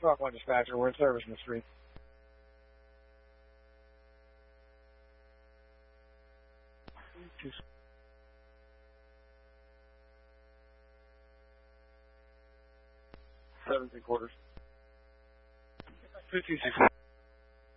Rock 1 dispatcher, we're in service in the street. Seven three quarters. 226.